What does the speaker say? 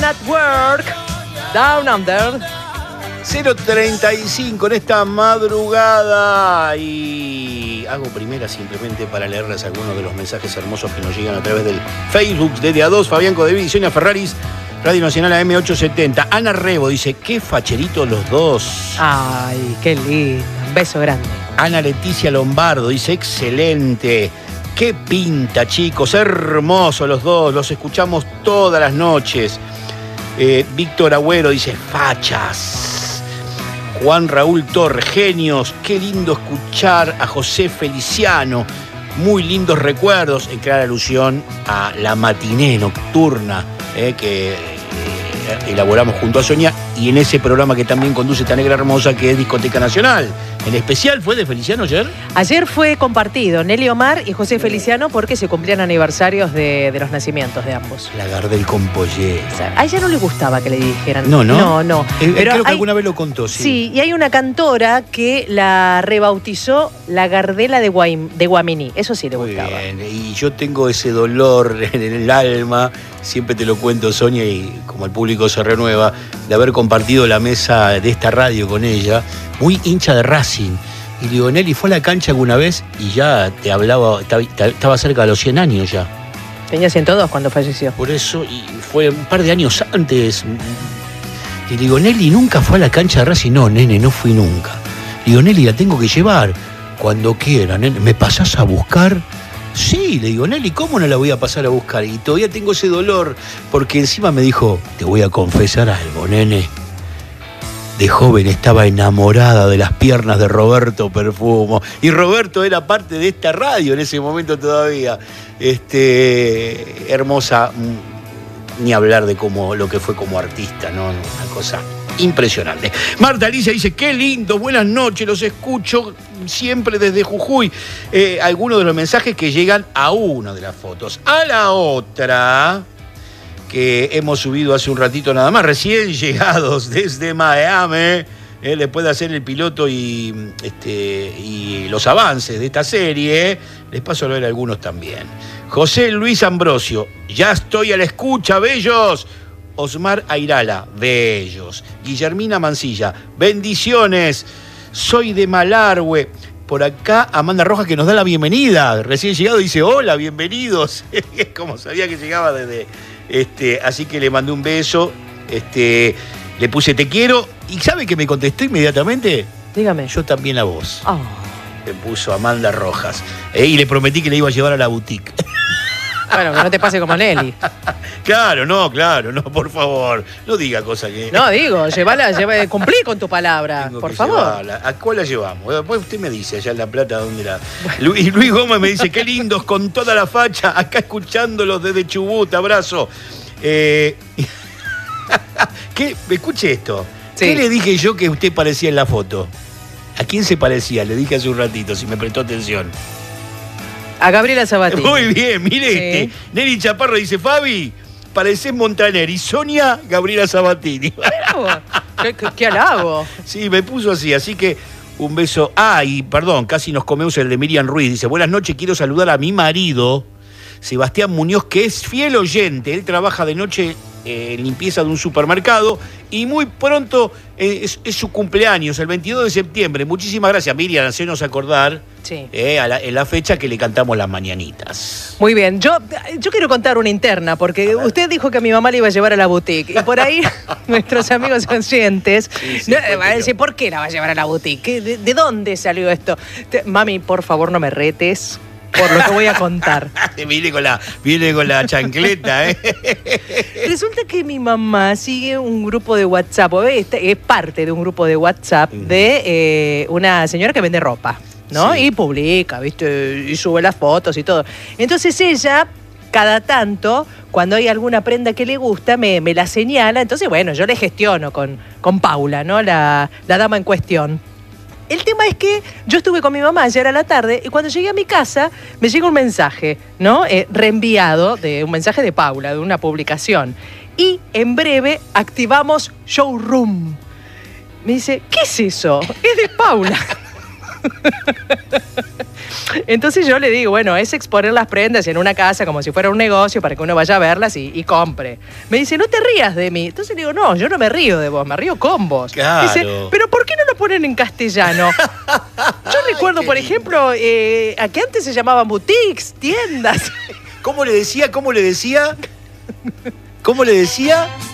at Work, Down Under. 0:35 en esta madrugada y hago primera simplemente para leerles algunos de los mensajes hermosos que nos llegan a través del Facebook de DA2, Fabián Codeví y Sonia Ferraris, Radio Nacional AM870. Ana Rebo dice, qué facheritos los dos. Ay, qué lindo, un beso grande. Ana Leticia Lombardo dice, excelente. Qué pinta, chicos, hermosos los dos, los escuchamos todas las noches. Víctor Agüero dice, fachas. Juan Raúl Torre, genios, qué lindo escuchar a José Feliciano, muy lindos recuerdos, en clara alusión a la matiné nocturna que elaboramos junto a Sonia y en ese programa que también conduce esta negra hermosa que es Discoteca Nacional. ¿En especial fue de Feliciano ayer? Ayer fue compartido Nelly Omar y José Feliciano porque se cumplían aniversarios de los nacimientos de ambos. La Gardel con pollera. A ella no le gustaba que le dijeran. No. No. Pero creo que alguna vez lo contó, sí. Sí, y hay una cantora que la rebautizó la Gardela de Guaminí. Eso sí le gustaba. Muy bien, y yo tengo ese dolor en el alma, siempre te lo cuento, Sonia, y como el público se renueva, de haber compartido la mesa de esta radio con ella, muy hincha de Racing. Y le digo, Nelly, ¿fue a la cancha alguna vez? Y ya te hablaba, estaba cerca de los 100 años ya. Tenía 102 cuando falleció. Por eso, y fue un par de años antes. Y le digo, Nelly, ¿nunca fue a la cancha de Racing? No, nene, no fui nunca. Le digo, Nelly, la tengo que llevar. Cuando quiera, nene. ¿Me pasás a buscar? Sí, le digo, Nelly, ¿cómo no la voy a pasar a buscar? Y todavía tengo ese dolor, porque encima me dijo, te voy a confesar algo, nene. De joven estaba enamorada de las piernas de Roberto Perfumo. Y Roberto era parte de esta radio en ese momento todavía. Hermosa, ni hablar de lo que fue como artista, ¿no? Una cosa impresionante. Marta Alicia dice, qué lindo, buenas noches, los escucho siempre desde Jujuy. Algunos de los mensajes que llegan a una de las fotos. A la otra, que hemos subido hace un ratito nada más, recién llegados desde Miami, después de hacer el piloto y los avances de esta serie, les paso a ver algunos también. José Luis Ambrosio, ya estoy a la escucha, bellos. Osmar Airala, bellos. Guillermina Mancilla, bendiciones. Soy de Malargüe. Por acá Amanda Rojas que nos da la bienvenida. Recién llegado dice, hola, bienvenidos. Como sabía que llegaba desde... así que le mandé un beso. Le puse te quiero. ¿Y sabe que me contestó inmediatamente? Dígame. Yo también a vos. Oh. Me puso Amanda Rojas. Y le prometí que le iba a llevar a la boutique. Bueno, que no te pase como Nelly. Claro, no, por favor. No diga cosas que... No, digo, cumplí con tu palabra, Tengo por que favor. Llevarla. ¿A cuál la llevamos? Después usted me dice, allá en La Plata, ¿dónde la...? Luis Gómez me dice, qué lindos, con toda la facha, acá escuchándolos desde Chubut, abrazo. Escuche esto. Sí. ¿Qué le dije yo que usted parecía en la foto? ¿A quién se parecía? Le dije hace un ratito, si me prestó atención. A Gabriela Sabatini. Muy bien, mire sí. Nelly Chaparro dice, Fabi, parecés Montaner. Y Sonia, Gabriela Sabatini. Bueno, ¿qué halago? Sí, me puso así que un beso. Y perdón, casi nos comemos el de Miriam Ruiz. Dice, buenas noches, quiero saludar a mi marido, Sebastián Muñoz, que es fiel oyente. Él trabaja de noche en limpieza de un supermercado y muy pronto es su cumpleaños, el 22 de septiembre. Muchísimas gracias, Miriam, hacernos acordar sí. En la fecha que le cantamos las mañanitas. Muy bien, yo quiero contar una interna, porque usted dijo que a mi mamá le iba a llevar a la boutique, y por ahí nuestros amigos oyentes van a decir, ¿por qué la va a llevar a la boutique? ¿De dónde salió esto? Mami, por favor, no me retes por lo que voy a contar. Viene con la chancleta, Resulta que mi mamá sigue un grupo de WhatsApp, es parte de un grupo de WhatsApp de una señora que vende ropa, ¿no? Sí. Y publica, ¿viste? Y sube las fotos y todo. Entonces ella, cada tanto, cuando hay alguna prenda que le gusta, me la señala. Entonces, bueno, yo le gestiono con Paula, ¿no? La dama en cuestión. El tema es que yo estuve con mi mamá ayer a la tarde y cuando llegué a mi casa me llega un mensaje, ¿no? Reenviado, un mensaje de Paula, de una publicación. Y en breve activamos Showroom. Me dice, ¿qué es eso? Es de Paula. Entonces yo le digo, bueno, es exponer las prendas en una casa como si fuera un negocio para que uno vaya a verlas y compre. Me dice, no te rías de mí. Entonces le digo, no, yo no me río de vos, me río con vos. Claro. Dice, pero ¿por qué no lo ponen en castellano? Yo recuerdo, por ejemplo, a que antes se llamaban boutiques, tiendas. ¿Cómo le decía? ¿Cómo le decía? ¿Cómo le decía?